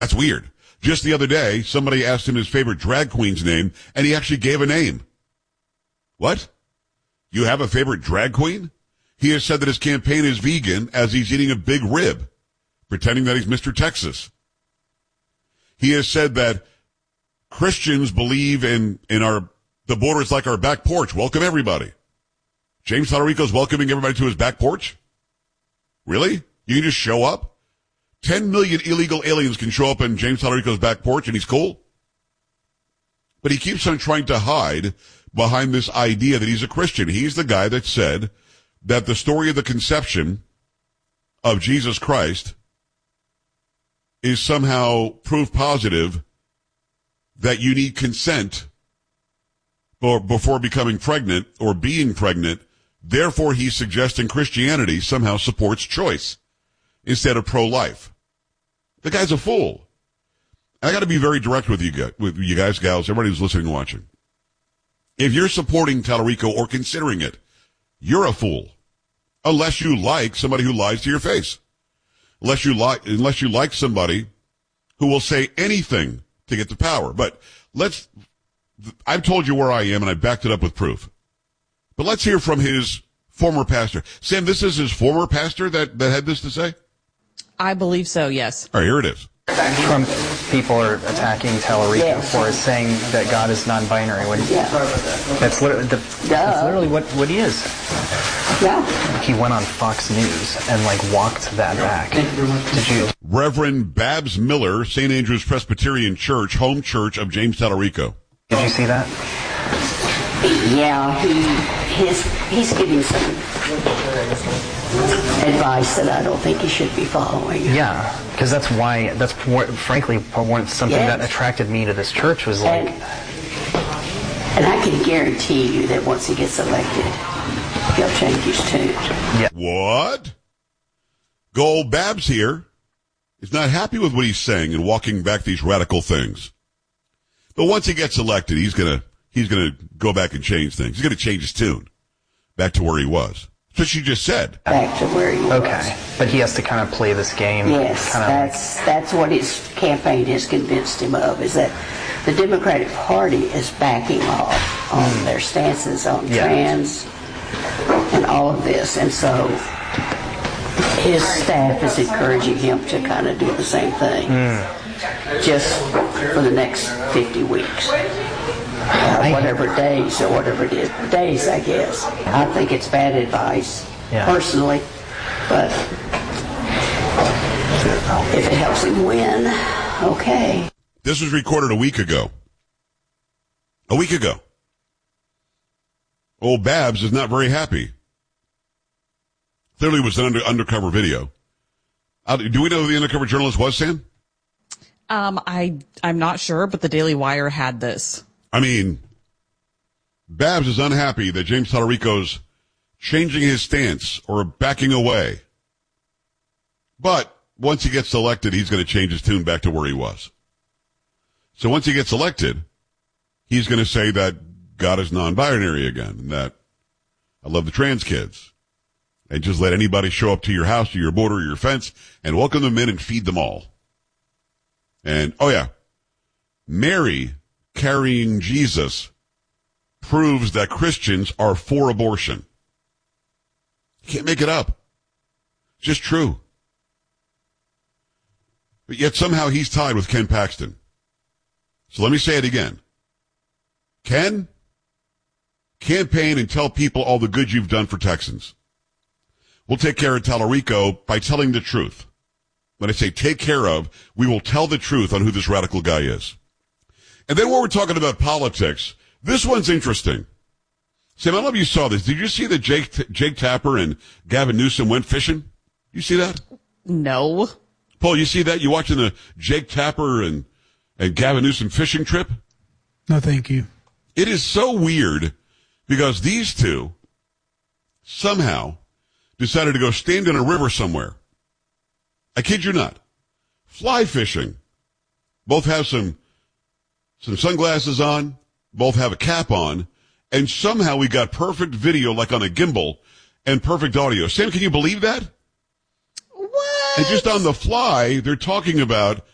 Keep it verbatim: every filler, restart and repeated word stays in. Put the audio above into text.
That's weird. Just the other day, somebody asked him his favorite drag queen's name, and he actually gave a name. What? You have a favorite drag queen? He has said that his campaign is vegan as he's eating a big rib, pretending that he's Mister Texas. He has said that Christians believe in, in our, the border is like our back porch. Welcome everybody. James Tallarico's welcoming everybody to his back porch? Really? You can just show up? Ten million illegal aliens can show up in James Tallarico's back porch and he's cool? But he keeps on trying to hide behind this idea that he's a Christian. He's the guy that said that the story of the conception of Jesus Christ is somehow proof positive that you need consent or before becoming pregnant or being pregnant. Therefore, he's suggesting Christianity somehow supports choice instead of pro-life. The guy's a fool. I got to be very direct with you guys, with you guys, gals, everybody who's listening and watching. If you're supporting Tallarico or considering it, you're a fool. Unless you like somebody who lies to your face. Unless you like, unless you like somebody who will say anything to get to power. But let's, I've told you where I am and I backed it up with proof. But let's hear from his former pastor. Sam, this is his former pastor that, that had this to say? I believe so, yes. All right, here it is. Trump people are attacking Tallarico yes. for saying that God is non-binary. When yeah. That's literally, the, that's literally what, what he is. Yeah. He went on Fox News and like walked that back. Did you? Reverend Babs Miller, Saint Andrew's Presbyterian Church, home church of James Tallarico. Did you see that? Yeah, he his he's giving some advice that I don't think he should be following. Yeah, because that's why, that's frankly one, something yes. that attracted me to this church was like... And, and I can guarantee you that once he gets elected, he'll change his tune. Yeah. What? Gold Babs here is not happy with what he's saying and walking back these radical things. But once he gets elected, he's gonna, he's gonna go back and change things. He's gonna change his tune back to where he was. That's what she just said. Back to where he was. Okay, but he has to kind of play this game. Yes, kind of that's like... that's what his campaign has convinced him of, is that the Democratic Party is backing off on mm. their stances on yeah. trans and all of this. And so his staff is encouraging him to kind of do the same thing, mm. just for the next fifty weeks. Uh, whatever days or whatever it is. Days, I guess. I think it's bad advice, yeah. personally, but if it helps him win, okay. This was recorded a week ago. A week ago. Old Babs is not very happy. Clearly it was an under, undercover video. Uh, do we know who the undercover journalist was, Sam? Um, I, I'm not sure, but the Daily Wire had this. I mean, Babs is unhappy that James Tallarico's changing his stance or backing away. But once he gets elected, he's going to change his tune back to where he was. So once he gets elected, he's going to say that God is non-binary again, and that I love the trans kids. And just let anybody show up to your house, to your border, or your fence, and welcome them in and feed them all. And, oh yeah, Mary carrying Jesus proves that Christians are for abortion. You can't make it up. It's just true. But yet somehow he's tied with Ken Paxton. So let me say it again. Ken, campaign and tell people all the good you've done for Texans. We'll take care of Tallarico by telling the truth. When I say take care of, we will tell the truth on who this radical guy is. And then when we're talking about politics, this one's interesting. Sam, I don't know if you saw this. Did you see that Jake, Jake Tapper and Gavin Newsom went fishing? You see that? No. Paul, you see that? You watching the Jake Tapper and, and Gavin Newsom fishing trip? No, thank you. It is so weird because these two somehow decided to go stand in a river somewhere. I kid you not. Fly fishing. Both have some some sunglasses on, both have a cap on, and somehow we got perfect video like on a gimbal and perfect audio. Sam, can you believe that? What? And just on the fly, they're talking about